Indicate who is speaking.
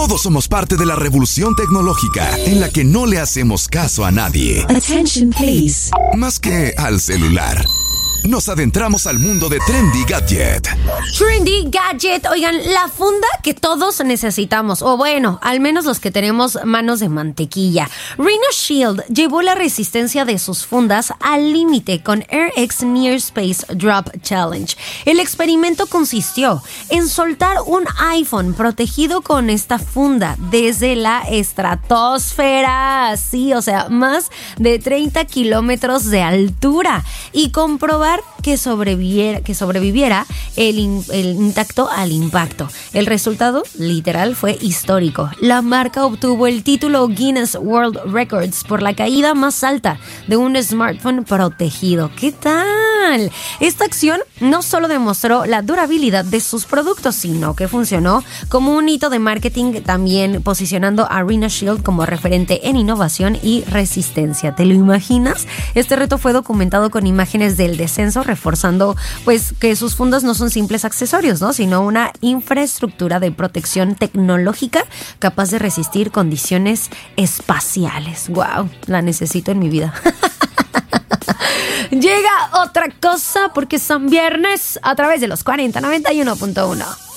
Speaker 1: Todos somos parte de la revolución tecnológica en la que no le hacemos caso a nadie.
Speaker 2: Attention, please.
Speaker 1: Más que al celular. Nos adentramos al mundo de Trendy Gadget.
Speaker 3: Trendy Gadget, oigan, la funda que todos necesitamos, o bueno, al menos los que tenemos manos de mantequilla. Rhino Shield llevó la resistencia de sus fundas al límite con AirX Near Space Drop Challenge. El experimento consistió en soltar un iPhone protegido con esta funda desde la estratosfera, sí, o sea, más de 30 kilómetros de altura, y comprobar que sobreviviera el intacto al impacto. El resultado, literal, fue histórico. La marca obtuvo el título Guinness World Records por la caída más alta de un smartphone protegido. ¿Qué tal? Esta acción no solo demostró la durabilidad de sus productos, sino que funcionó como un hito de marketing, también posicionando a Rhino Shield como referente en innovación y resistencia. ¿Te lo imaginas? Este reto fue documentado con imágenes del descenso, reforzando pues que sus fundas no son simples accesorios, ¿no?, sino una infraestructura de protección tecnológica capaz de resistir condiciones espaciales. ¡Wow! La necesito en mi vida. Llega otra cosa porque son viernes a través de los 4091.1.